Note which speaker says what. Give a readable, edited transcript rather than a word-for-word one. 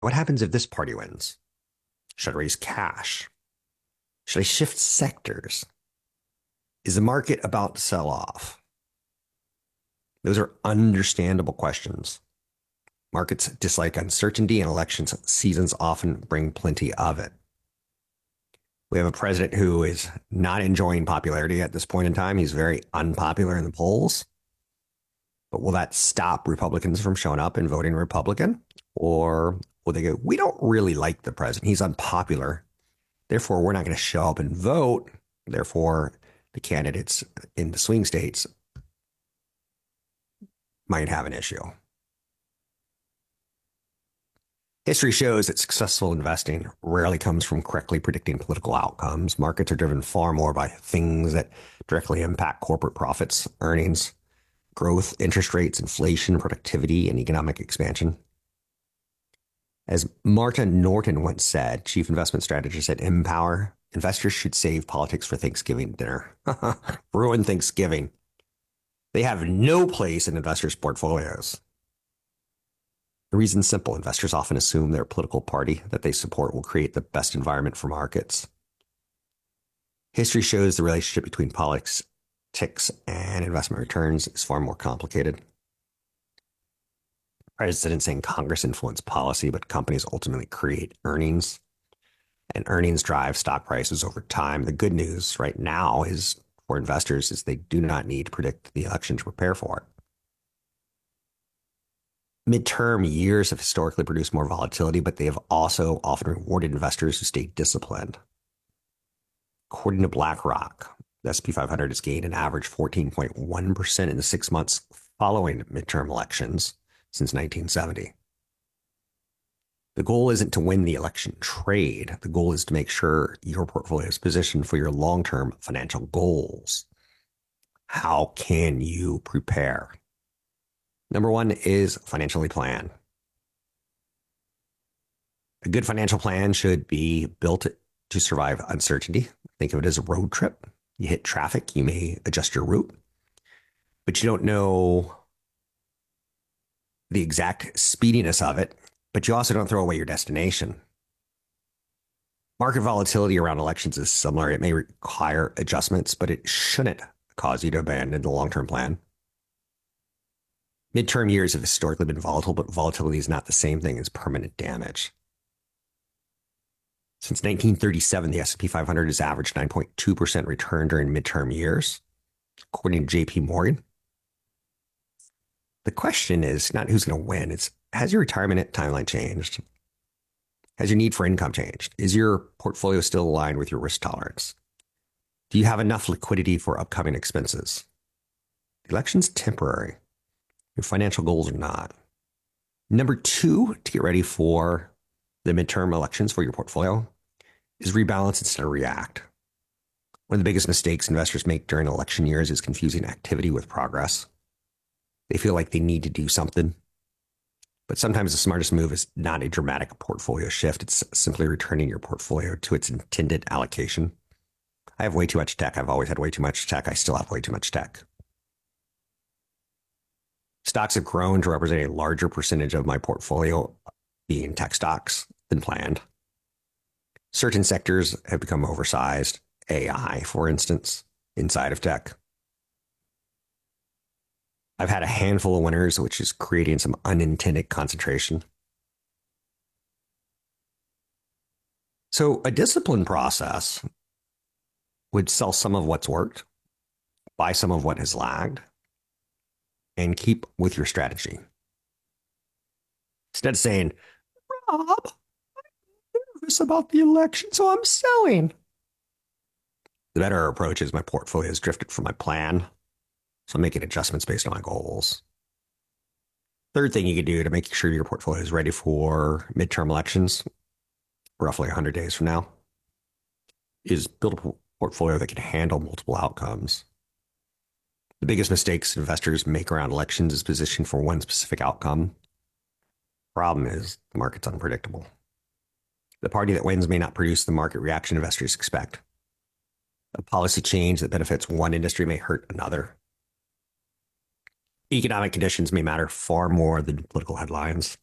Speaker 1: What happens if this party wins? Should I raise cash? Should I shift sectors? Is the market about to sell off? Those are understandable questions. Markets dislike uncertainty, and elections seasons often bring plenty of it. We have a president who is not enjoying popularity at this point in time. He's very unpopular in the polls. But will that stop Republicans from showing up and voting Republican? Or will they go, we don't really like the president. He's unpopular. Therefore, we're not going to show up and vote. Therefore, the candidates in the swing states might have an issue. History shows that successful investing rarely comes from correctly predicting political outcomes. Markets are driven far more by things that directly impact corporate profits, earnings, growth, interest rates, inflation, productivity, and economic expansion. As Marta Norton once said, chief investment strategist at Empower, investors should save politics for Thanksgiving dinner. Ruin Thanksgiving. They have no place in investors' portfolios. The reason's simple. Investors often assume their political party that they support will create the best environment for markets. History shows the relationship between politics and investment returns is far more complicated. Presidents and Congress influence policy, but companies ultimately create earnings, and earnings drive stock prices over time. The good news right now is for investors is they do not need to predict the election to prepare for it. Midterm years have historically produced more volatility, but they have also often rewarded investors who stay disciplined. According to BlackRock, the S&P 500 has gained an average 14.1% in the 6 months following midterm elections since 1970. The goal isn't to win the election trade. The goal is to make sure your portfolio is positioned for your long-term financial goals. How can you prepare? Number one is financially plan. A good financial plan should be built to survive uncertainty. Think of it as a road trip. You hit traffic, you may adjust your route, but you don't know the exact speediness of it, but you also don't throw away your destination. Market volatility around elections is similar. It may require adjustments, but it shouldn't cause you to abandon the long-term plan. Midterm years have historically been volatile, but volatility is not the same thing as permanent damage. Since 1937, the S&P 500 has averaged 9.2% return during midterm years, according to JP Morgan. The question is not who's going to win. It's, has your retirement timeline changed? Has your need for income changed? Is your portfolio still aligned with your risk tolerance? Do you have enough liquidity for upcoming expenses? The election's temporary. Your financial goals are not. Number two, to get ready for the midterm elections for your portfolio, is rebalance instead of react. One of the biggest mistakes investors make during election years is confusing activity with progress. They feel like they need to do something. But sometimes the smartest move is not a dramatic portfolio shift. It's simply returning your portfolio to its intended allocation. I have way too much tech. I've always had way too much tech. I still have way too much tech. Stocks have grown to represent a larger percentage of my portfolio being tech stocks than planned. Certain sectors have become oversized. AI, for instance, inside of tech. I've had a handful of winners, which is creating some unintended concentration. So a disciplined process would sell some of what's worked, buy some of what has lagged, and keep with your strategy. Instead of saying, Rob, I'm nervous about the election, so I'm selling. The better approach is my portfolio has drifted from my plan, so I'm making adjustments based on my goals. Third thing you can do to make sure your portfolio is ready for midterm elections, roughly 100 days from now, is build a portfolio that can handle multiple outcomes. The biggest mistakes investors make around elections is position for one specific outcome. Problem is the market's unpredictable. The party that wins may not produce the market reaction investors expect. A policy change that benefits one industry may hurt another. Economic conditions may matter far more than political headlines.